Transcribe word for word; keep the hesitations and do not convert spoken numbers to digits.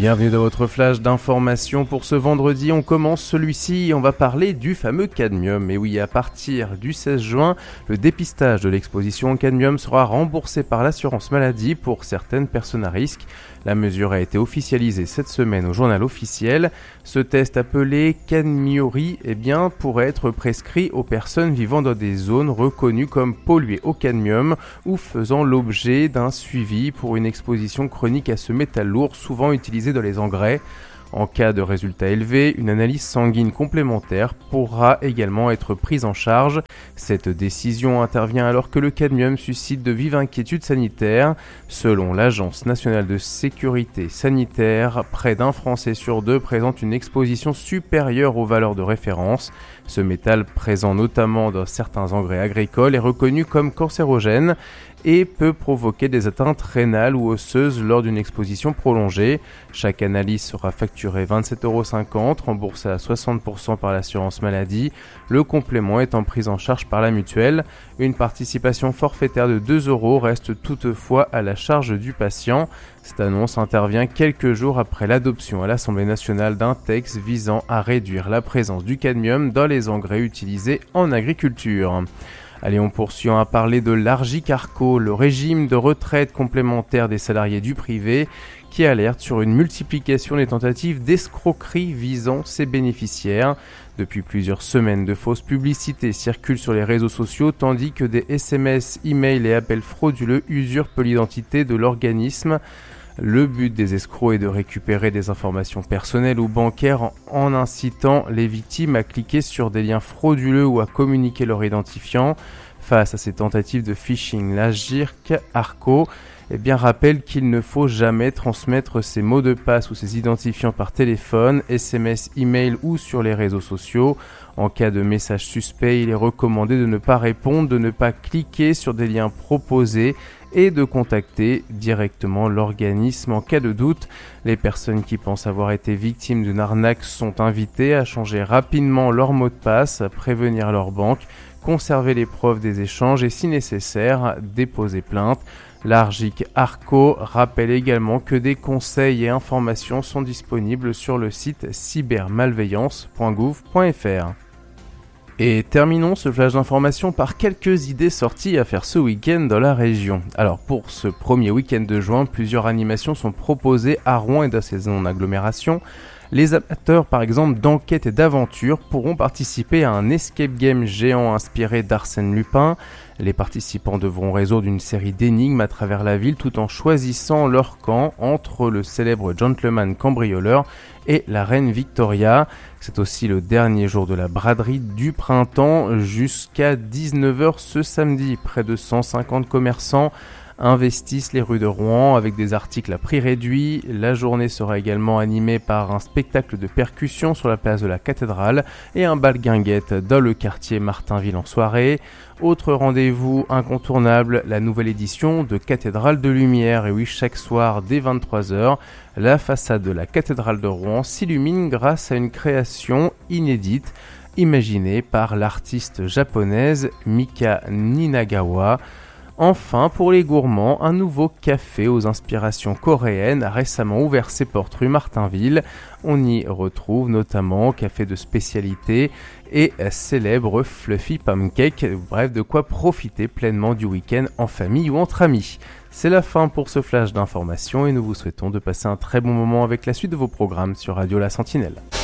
Bienvenue dans votre flash d'information pour ce vendredi. On commence celui-ci et on va parler du fameux cadmium. Et oui, à partir du seize juin, le dépistage de l'exposition au cadmium sera remboursé par l'assurance maladie pour certaines personnes à risque. La mesure a été officialisée cette semaine au journal officiel. Ce test appelé cadmiurie eh bien, pourrait être prescrit aux personnes vivant dans des zones reconnues comme polluées au cadmium ou faisant l'objet d'un suivi pour une exposition chronique à ce métal lourd souvent utilisé dans les engrais. En cas de résultat élevé, une analyse sanguine complémentaire pourra également être prise en charge. Cette décision intervient alors que le cadmium suscite de vives inquiétudes sanitaires. Selon l'Agence nationale de sécurité sanitaire, près d'un Français sur deux présente une exposition supérieure aux valeurs de référence. Ce métal, présent notamment dans certains engrais agricoles, est reconnu comme cancérogène et peut provoquer des atteintes rénales ou osseuses lors d'une exposition prolongée. Chaque analyse sera facturée vingt-sept euros cinquante, remboursée à soixante pour cent par l'assurance maladie, le complément étant pris en charge par la mutuelle. Une participation forfaitaire de deux euros reste toutefois à la charge du patient. Cette annonce intervient quelques jours après l'adoption à l'Assemblée nationale d'un texte visant à réduire la présence du cadmium dans les engrais utilisés en agriculture. Allez, on poursuit à parler de l'Argic Arco, le régime de retraite complémentaire des salariés du privé, qui alerte sur une multiplication des tentatives d'escroquerie visant ses bénéficiaires. Depuis plusieurs semaines, de fausses publicités circulent sur les réseaux sociaux, tandis que des S M S, e-mails et appels frauduleux usurpent l'identité de l'organisme. Le but des escrocs est de récupérer des informations personnelles ou bancaires en incitant les victimes à cliquer sur des liens frauduleux ou à communiquer leur identifiant. Face à ces tentatives de phishing, l'Argic Arco eh bien, rappelle qu'il ne faut jamais transmettre ses mots de passe ou ses identifiants par téléphone, S M S, email ou sur les réseaux sociaux. En cas de message suspect, il est recommandé de ne pas répondre, de ne pas cliquer sur des liens proposés et de contacter directement l'organisme en cas de doute. Les personnes qui pensent avoir été victimes d'une arnaque sont invitées à changer rapidement leur mot de passe, à prévenir leur banque, conserver les preuves des échanges et si nécessaire, déposer plainte. L'Argic Arco rappelle également que des conseils et informations sont disponibles sur le site cybermalveillance point gouv point f r. Et terminons ce flash d'information par quelques idées sorties à faire ce week-end dans la région. Alors pour ce premier week-end de juin, plusieurs animations sont proposées à Rouen et dans ses zones d'agglomération. Les amateurs par exemple d'enquête et d'aventure pourront participer à un escape game géant inspiré d'Arsène Lupin. Les participants devront résoudre une série d'énigmes à travers la ville tout en choisissant leur camp entre le célèbre gentleman cambrioleur et la reine Victoria. C'est aussi le dernier jour de la braderie du printemps jusqu'à dix-neuf heures ce samedi. Près de cent cinquante commerçants investissent les rues de Rouen avec des articles à prix réduit. La journée sera également animée par un spectacle de percussion sur la place de la cathédrale et un bal guinguette dans le quartier Martinville en soirée. Autre rendez-vous incontournable, la nouvelle édition de Cathédrale de Lumière. Et oui, chaque soir dès vingt-trois heures, la façade de la cathédrale de Rouen s'illumine grâce à une création inédite imaginée par l'artiste japonaise Mika Ninagawa. Enfin, pour les gourmands, un nouveau café aux inspirations coréennes a récemment ouvert ses portes rue Martinville. On y retrouve notamment café de spécialité et célèbre Fluffy Pancake. Bref, de quoi profiter pleinement du week-end en famille ou entre amis. C'est la fin pour ce flash d'information et nous vous souhaitons de passer un très bon moment avec la suite de vos programmes sur Radio La Sentinelle.